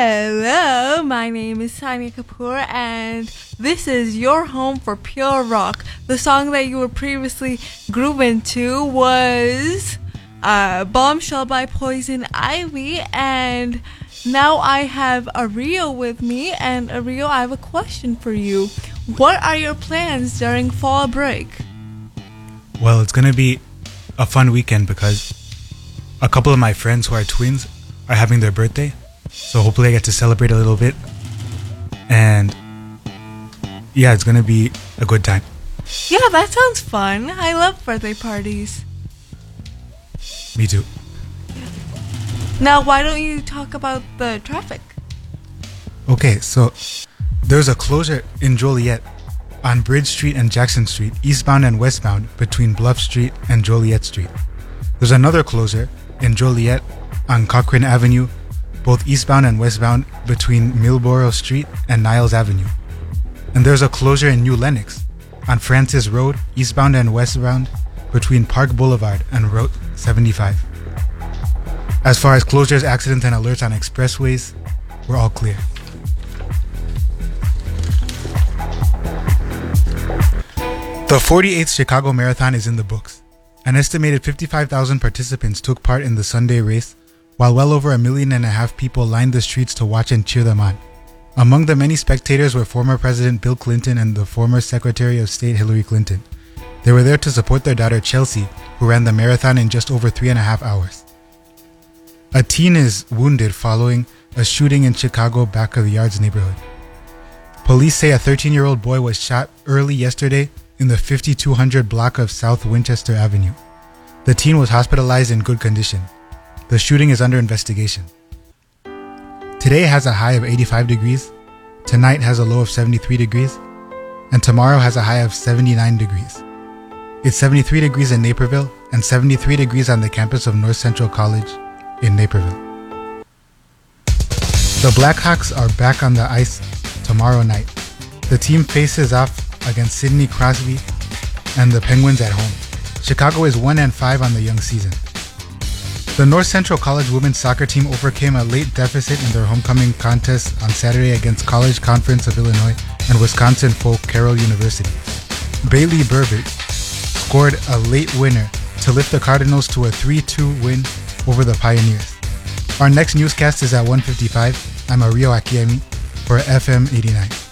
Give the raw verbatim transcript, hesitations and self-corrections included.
Hello, my name is Tanya Kapoor, and this is your home for pure rock. The song that you were previously grooving to was uh, Bombshell by Poison Ivy, and now I have Ario with me, and Ario, I have a question for you. What are your plans during fall break? Well, it's going to be a fun weekend because a couple of my friends who are twins are having their birthday. So hopefully I get to celebrate a little bit. And yeah, it's going to be a good time. Yeah, that sounds fun. I love birthday parties. Me too. Now, why don't you talk about the traffic? Okay, so there's a closure in Joliet on Bridge Street and Jackson Street, eastbound and westbound between Bluff Street and Joliet Street. There's another closure in Joliet on Cochrane Avenue, both eastbound and westbound between Millboro Street and Niles Avenue. And there's a closure in New Lenox on Francis Road, eastbound and westbound between Park Boulevard and Route seventy-five. As far as closures, accidents, and alerts on expressways, we're all clear. The forty-eighth Chicago Marathon is in the books. An estimated fifty-five thousand participants took part in the Sunday race, while well over a million and a half people lined the streets to watch and cheer them on. Among the many spectators were former President Bill Clinton and the former Secretary of State Hillary Clinton. They were there to support their daughter Chelsea, who ran the marathon in just over three and a half hours. A teen is wounded following a shooting in Chicago Back of the Yards neighborhood. Police say a thirteen-year-old boy was shot early yesterday in the fifty-two hundred block of South Winchester Avenue. The teen was hospitalized in good condition. The shooting is under investigation. Today has a high of eighty-five degrees, tonight has a low of seventy-three degrees, and tomorrow has a high of seventy-nine degrees. It's seventy-three degrees in Naperville and seventy-three degrees on the campus of North Central College in Naperville. The Blackhawks are back on the ice tomorrow night. The team faces off against Sidney Crosby and the Penguins at home. Chicago is one and five on the young season. The North Central College women's soccer team overcame a late deficit in their homecoming contest on Saturday against College Conference of Illinois and Wisconsin foe Carroll University. Bailey Burbage scored a late winner to lift the Cardinals to a three two win over the Pioneers. Our next newscast is at one fifty-five. I'm Ario Akiemi for F M eighty-nine.